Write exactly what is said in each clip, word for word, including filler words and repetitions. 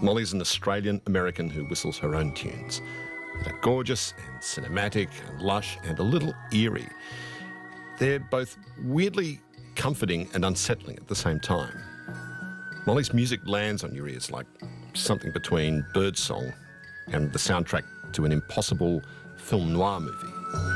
Molly's an Australian-American who whistles her own tunes that are gorgeous and cinematic and lush and a little eerie. They're both weirdly comforting and unsettling at the same time. Molly's music lands on your ears like something between birdsong and the soundtrack to an impossible film noir movie.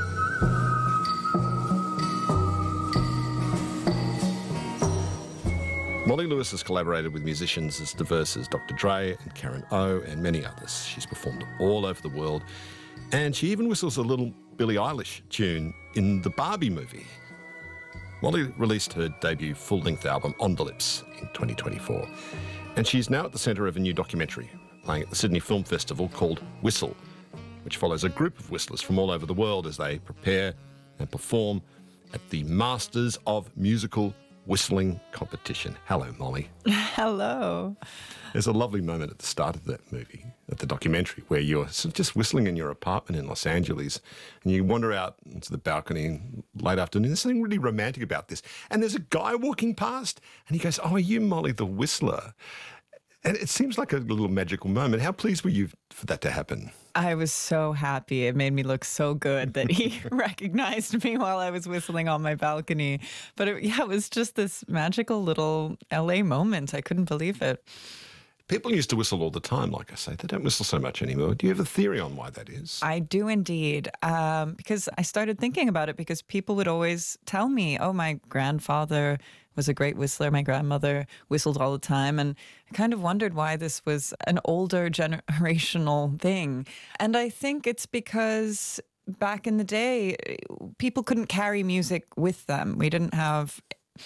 Molly Lewis has collaborated with musicians as diverse as Doctor Dre and Karen O and many others. She's performed all over the world, and she even whistles a little Billie Eilish tune in the Barbie movie. Molly released her debut full-length album, On the Lips, in twenty twenty-four, and she's now at the centre of a new documentary playing at the Sydney Film Festival called Whistle, which follows a group of whistlers from all over the world as they prepare and perform at the Masters of Musical Whistling competition. Hello, Molly. Hello. There's a lovely moment at the start of that movie, at the documentary, where you're sort of just whistling in your apartment in Los Angeles and you wander out into the balcony late afternoon. There's something really romantic about this. And there's a guy walking past and he goes, "Oh, are you Molly the Whistler?" And it seems like a little magical moment. How pleased were you for that to happen? I was so happy. It made me look so good that he recognized me while I was whistling on my balcony. But it, yeah, it was just this magical little L A moment. I couldn't believe it. People used to whistle all the time, like I say. They don't whistle so much anymore. Do you have a theory on why that is? I do indeed, um, because I started thinking about it because people would always tell me, oh, my grandfather was a great whistler. My grandmother whistled all the time. And I kind of wondered why this was an older generational thing. And I think it's because back in the day, people couldn't carry music with them. We didn't have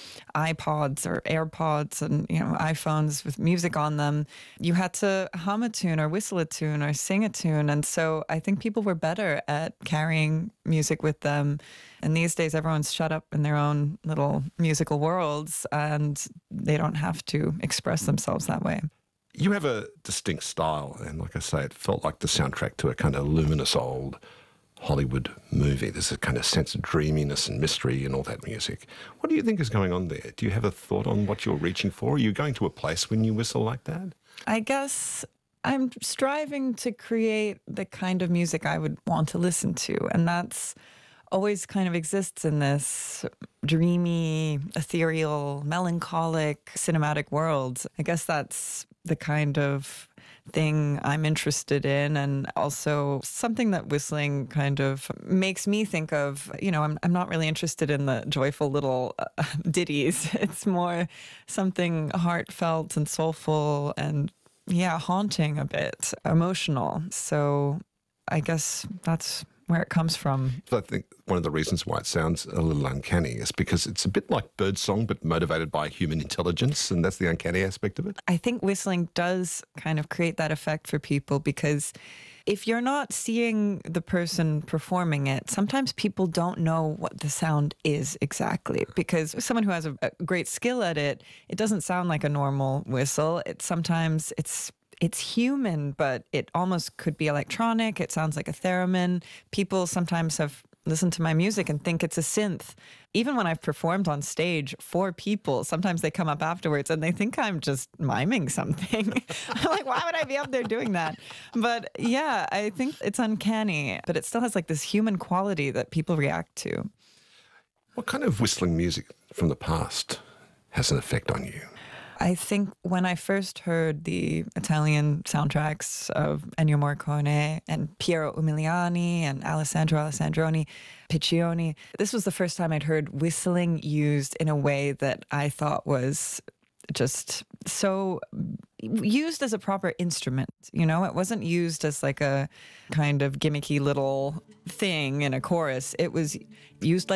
iPods or AirPods and, you know, iPhones with music on them. You had to hum a tune or whistle a tune or sing a tune. And so I think people were better at carrying music with them. And these days, everyone's shut up in their own little musical worlds and they don't have to express themselves that way. You have a distinct style. And like I say, it felt like the soundtrack to a kind of luminous old Hollywood movie. There's a kind of sense of dreaminess and mystery in all that music. What do you think is going on there? Do you have a thought on what you're reaching for? Are you going to a place when you whistle like that? I guess I'm striving to create the kind of music I would want to listen to. And that's always kind of exists in this dreamy, ethereal, melancholic, cinematic world. I guess that's the kind of thing I'm interested in, and also something that whistling kind of makes me think of. You know, I'm I'm not really interested in the joyful little uh, ditties. It's more something heartfelt and soulful and, yeah, haunting a bit, emotional. So I guess that's where it comes from. So I think one of the reasons why it sounds a little uncanny is because it's a bit like birdsong, but motivated by human intelligence, and that's the uncanny aspect of it. I think whistling does kind of create that effect for people because if you're not seeing the person performing it, sometimes people don't know what the sound is exactly, because someone who has a, a great skill at it, it doesn't sound like a normal whistle. It sometimes it's It's human, but it almost could be electronic. It sounds like a theremin. People sometimes have listened to my music and think it's a synth. Even when I've performed on stage for people, sometimes they come up afterwards and they think I'm just miming something. I'm like, why would I be up there doing that? But yeah, I think it's uncanny, but it still has like this human quality that people react to. What kind of whistling music from the past has an effect on you? I think when I first heard the Italian soundtracks of Ennio Morricone and Piero Umiliani and Alessandro Alessandroni, Piccioni, this was the first time I'd heard whistling used in a way that I thought was just so used as a proper instrument. You know, it wasn't used as like a kind of gimmicky little thing in a chorus. It was used like